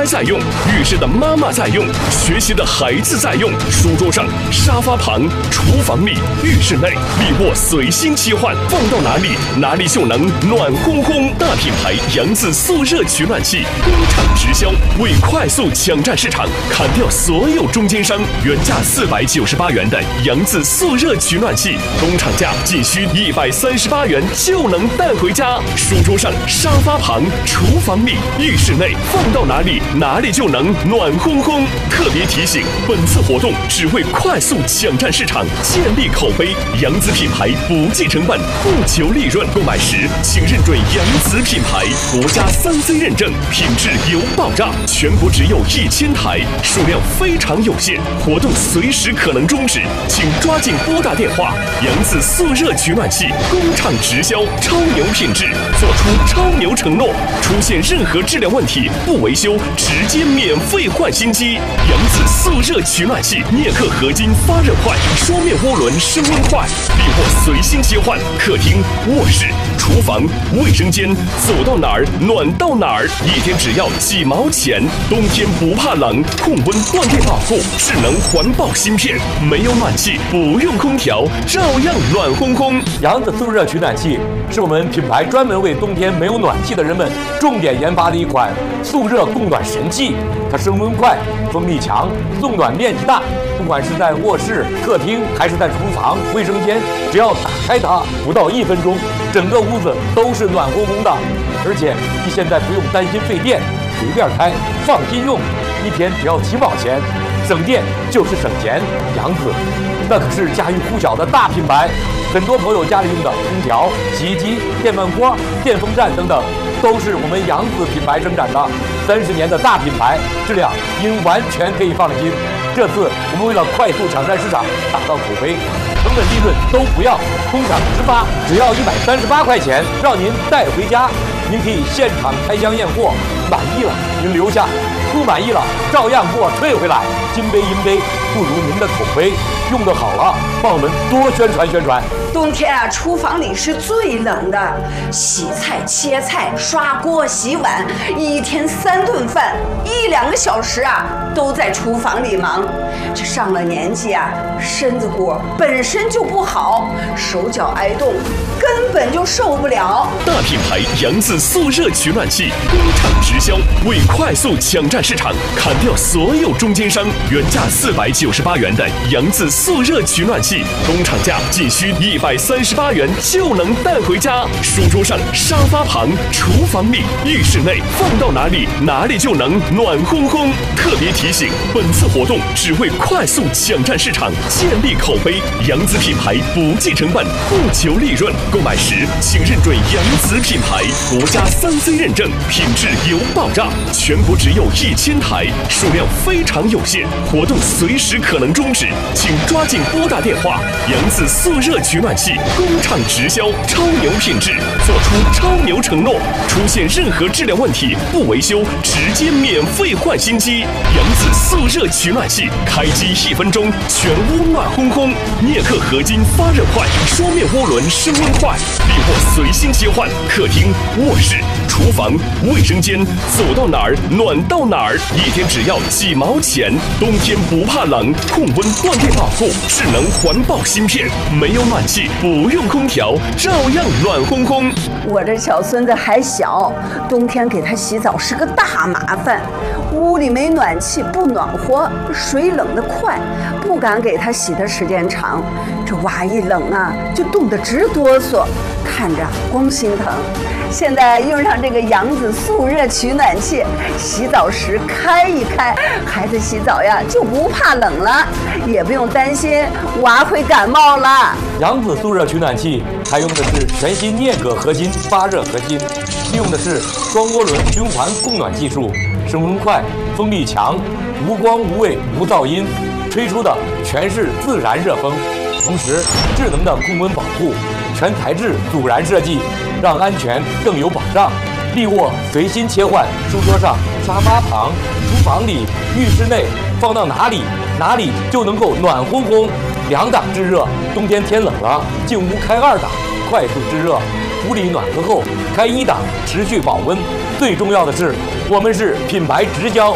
在用，浴室的妈妈在用，学习的孩子在用，书桌上、沙发旁、厨房里、浴室内，利沃随心切换，放到哪里哪里就能暖烘烘。大品牌扬子速热取暖器，工厂直销，为快速抢占市场，砍掉所有中间商，原价498元的扬子速热取暖器，工厂价仅需138元就能带回家。书桌上、沙发旁、厨房里、浴室内，放到哪里哪里就能暖烘烘。特别提醒，本次活动只为快速抢占市场，建立口碑。扬子品牌不计成本，不求利润，购买时请认准扬子品牌，国家3C 认证，品质有保障。全国只有1000台，数量非常有限，活动随时可能终止，请抓紧拨打电话。扬子速热取暖器，工厂直销，超牛品质，做出超牛承诺，出现任何质量问题不维修，直接免费换新机。扬子速热取暖器，镍克合金发热快，双面涡轮升温快，利沃随心切换，客厅、卧室、厨房、卫生间，走到哪儿暖到哪儿，一天只要几毛钱。冬天不怕冷，控温断电保护，智能环保芯片，没有暖气，不用空调，照样暖烘烘。 扬子速热取暖器是我们品牌专门为冬天没有暖气的人们重点研发的一款速热供暖神器。它升温快，风力强，送暖面积大，不管是在卧室、客厅还是在厨房、卫生间，只要打开它，不到1分钟，整个屋子都是暖烘烘的。而且你现在不用担心费电，随便开，放心用，一天只要几毛钱，省电就是省钱。扬子那可是家喻户晓的大品牌，很多朋友家里用的空调、洗衣机、电饭锅、电风扇等等，都是我们扬子品牌生产的。30年的大品牌，质量您完全可以放心。这次我们为了快速抢占市场，打造口碑，成本利润都不要，工厂直发，只要138块钱，让您带回家。您可以现场开箱验货，满意了您留下，不满意了照样给我退回来。金杯银杯不如您的口碑，用得好了，帮我们多宣传宣传。 冬天啊，厨房里是最冷的，洗菜、切菜、刷锅、洗碗，一天3顿饭，1、2个小时啊，都在厨房里忙。这上了年纪啊，身子骨本身就不好，手脚挨冻，根本就受不了。 大品牌扬子速热取暖器，工厂直销，为快速抢占市场，砍掉所有中间商，原价498元的扬子速热取暖器，工厂价仅需138元就能带回家。书桌上、沙发旁、厨房里、浴室内，放到哪里哪里就能暖烘烘。特别提醒，本次活动只为快速抢占市场，建立口碑。扬子品牌不计成本，不求利润，购买时请认准扬子品牌，国家3C 认证，品质有保障。全国只有1000台，数量非常有限，活动随时可能终止，请抓紧拨打电话。扬子速热取暖器，工厂直销，超牛品质，做出超牛承诺，出现任何质量问题不维修，直接免费换新机。扬子速热取暖器，开机1分钟，全屋暖烘烘，镍克合金发热快，双面涡轮升温快，利沃随心切换，客厅、卧室、厨房、卫生间，走到哪儿暖到哪儿，一天只要几毛钱。冬天不怕冷，控温断电保护，智能环保芯片，没有暖气，不用空调，照样暖烘烘。 我这小孙子还小，冬天给他洗澡是个大麻烦，屋里没暖气，不暖和，水冷得快，不敢给他洗的时间长。这娃一冷啊，就冻得直哆嗦，看着光心疼。现在用上这个扬子速热取暖器，洗澡时开一开，孩子洗澡呀就不怕冷了，也不用担心娃会感冒了。 扬子速热取暖器采用的是全新镍铬合金发热核心，利用的是双涡轮循环供暖技术，升温快，风力强，无光无味无噪音，吹出的全是自然热风，同时智能的控温保护，全材质阻燃设计，让安全更有保障。利沃随心切换，书桌上、沙发旁、厨房里、浴室内，放到哪里哪里就能够暖烘烘。2档制热，冬天天冷了，进屋开2档，快速制热；屋里暖和后开1档，持续保温。最重要的是，我们是品牌直销。